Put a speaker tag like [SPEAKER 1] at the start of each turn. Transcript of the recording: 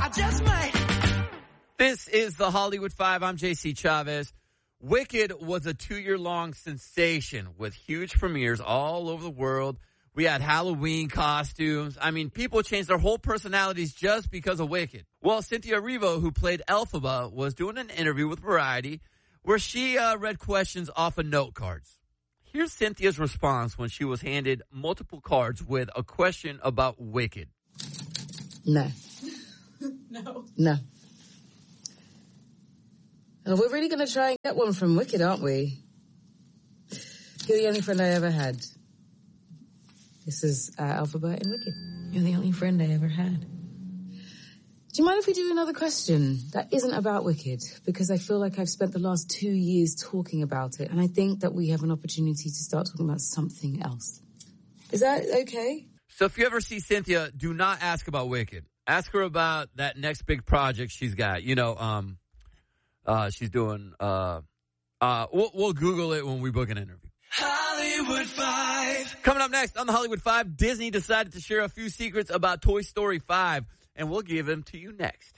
[SPEAKER 1] I just might.
[SPEAKER 2] This is the Hollywood Five. I'm JC Chavez. Wicked was a 2-year-long sensation with huge premieres all over the world. We had Halloween costumes. I mean, people changed their whole personalities just because of Wicked. Well, Cynthia Erivo, who played Elphaba, was doing an interview with Variety where she read questions off of note cards. Here's Cynthia's response when she was handed multiple cards with a question about Wicked.
[SPEAKER 3] No.
[SPEAKER 4] No.
[SPEAKER 3] No. And we're really going to try and get one from Wicked, aren't we? You're the only friend I ever had. This is Elphaba in Wicked. You're the only friend I ever had. Do you mind if we do another question that isn't about Wicked? Because I feel like I've spent the last 2 years talking about it, and I think that we have an opportunity to start talking about something else. Is that okay?
[SPEAKER 2] So if you ever see Cynthia, do not ask about Wicked. Ask her about that next big project she's got. You know, she's doing, we'll Google it when we book an interview.
[SPEAKER 1] Hollywood Five.
[SPEAKER 2] Coming up next on the Hollywood Five, Disney decided to share a few secrets about Toy Story 5, and we'll give them to you next.